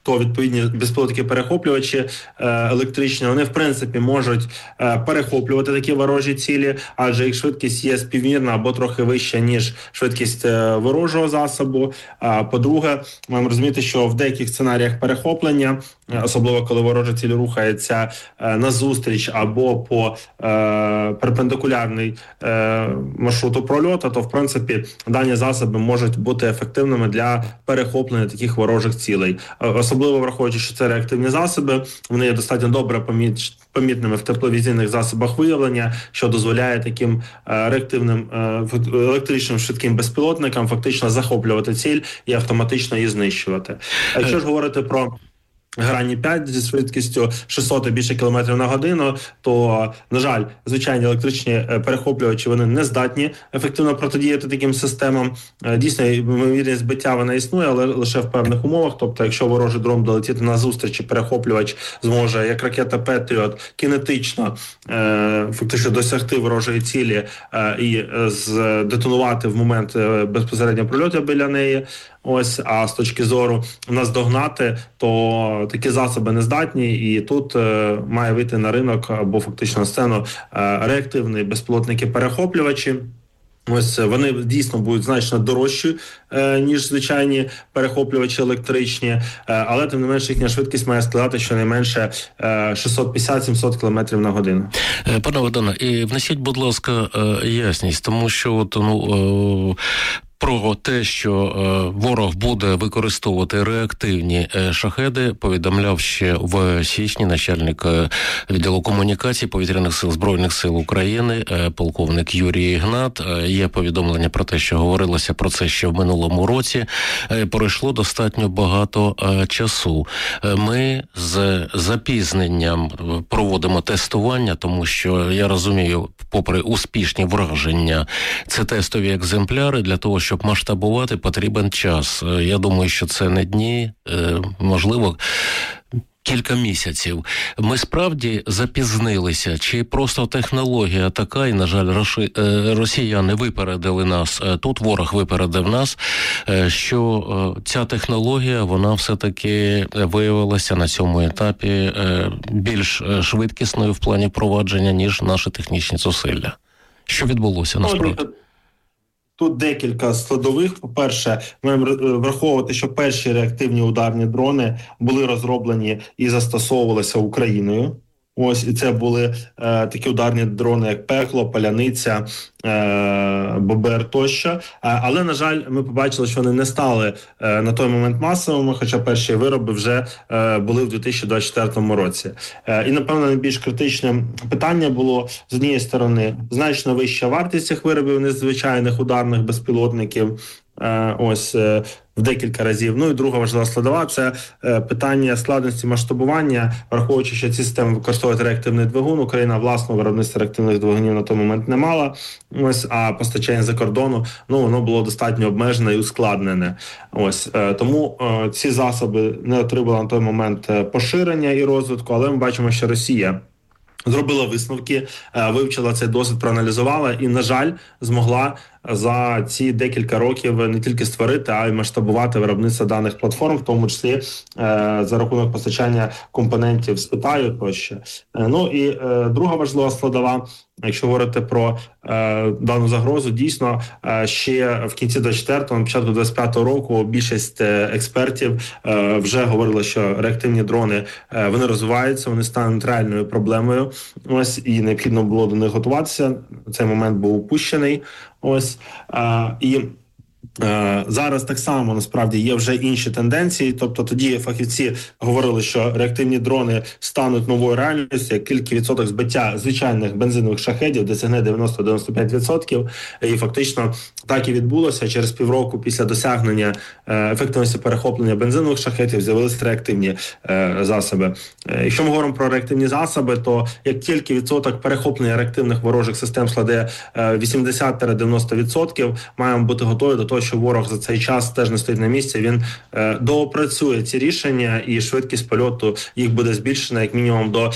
то відповідні безпілотники-перехоплювачі електричні, вони в принципі можуть перехоплювати такі ворожі цілі, адже їх швидкість є співмірна або трохи вища, ніж швидкість ворожого засобу. По-друге, маємо розуміти, що в деяких сценаріях перехоплення, особливо коли ворожа ціль рухається назустріч або по перпендикулярний маршруту прольоту, то в принципі дані засоби можуть бути ефективними для перехоплення таких ворожих цілей. Особливо враховуючи, що це реактивні засоби, вони є достатньо добре помітними в тепловізійних засобах виявлення, що дозволяє таким реактивним електричним швидким безпілотникам фактично захоплювати ціль і автоматично її знищувати. А якщо ж говорити про Грані 5 зі швидкістю 600 і більше кілометрів на годину, то, на жаль, звичайні електричні перехоплювачі, вони не здатні ефективно протидіяти таким системам. Дійсно, ймовірність збиття вона існує, але лише в певних умовах. Тобто, якщо ворожий дрон долетіти на зустріч, перехоплювач зможе, як ракета Петріот, кінетично фактично досягти ворожої цілі і здетонувати в момент безпосередньо прольоту біля неї. Ось, а з точки зору наздогнати, то такі засоби не здатні, і тут має вийти на ринок або фактично на сцену реактивні безпілотники-перехоплювачі. Ось вони дійсно будуть значно дорожчі, ніж звичайні перехоплювачі електричні, але тим не менше їхня швидкість має складати щонайменше 650-700 км на годину. Пане Богдане, і внесіть, будь ласка, ясність, тому що про те, що ворог буде використовувати реактивні шахеди, повідомляв ще в січні начальник відділу комунікацій Повітряних сил Збройних сил України, полковник Юрій Ігнат. Є повідомлення про те, що говорилося про це ще в минулому році. Пройшло достатньо багато часу. Ми з запізненням проводимо тестування, тому що, я розумію, попри успішні враження, це тестові екземпляри. Для того, щоб масштабувати, потрібен час. Я думаю, що це не дні, можливо, кілька місяців. Ми справді запізнилися? Чи просто технологія така, і, на жаль, росіяни випередили нас, тут ворог випередив нас, що ця технологія, вона все-таки виявилася на цьому етапі більш швидкісною в плані провадження, ніж наші технічні зусилля? Що відбулося насправді? Тут декілька складових. По-перше, ми маємо враховувати, що перші реактивні ударні дрони були розроблені і застосовувалися Україною. Ось, і це були такі ударні дрони, як Пекло, Паляниця, Бобер тощо. Але, на жаль, ми побачили, що вони не стали на той момент масовими, хоча перші вироби вже були в 2024 році. І, напевно, найбільш критичним питання було, з однієї сторони, значно вища вартість цих виробів незвичайних ударних безпілотників, ось, в декілька разів. Ну і друга важлива складова – це питання складності масштабування, враховуючи, що ці системи використовують реактивний двигун. Україна власного виробництва реактивних двигунів на той момент не мала. Ось, а постачання за кордону, воно було достатньо обмежене і ускладнене. Ось, тому ці засоби не отримали на той момент поширення і розвитку, але ми бачимо, що Росія зробила висновки, вивчила цей досвід, проаналізувала і, на жаль, змогла за ці декілька років не тільки створити, а й масштабувати виробництво даних платформ, в тому числі за рахунок постачання компонентів з Китаю тощо. Ну і друга важлива складова, якщо говорити про дану загрозу, дійсно, ще в кінці 24-го, на початку 25-го року більшість експертів вже говорили, що реактивні дрони, вони розвиваються, вони стануть реальною проблемою. Ось, і необхідно було до них готуватися. Цей момент був упущений. Ось, і зараз так само, насправді, є вже інші тенденції. Тобто тоді фахівці говорили, що реактивні дрони стануть новою реальністю, як тільки відсоток збиття звичайних бензинових шахедів досягне 90-95%. І фактично так і відбулося. Через півроку після досягнення ефективності перехоплення бензинових шахедів з'явилися реактивні засоби. Якщо ми говоримо про реактивні засоби, то як тільки відсоток перехоплення реактивних ворожих систем складе 80-90%, маємо бути готові до того, що ворог за цей час теж не стоїть на місці, він доопрацює ці рішення, і швидкість польоту їх буде збільшена як мінімум до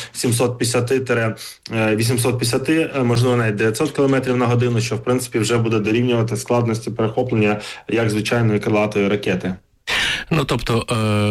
750-850, можливо навіть 900 км на годину, що в принципі вже буде дорівнювати складності перехоплення як звичайної крилатої ракети. Тобто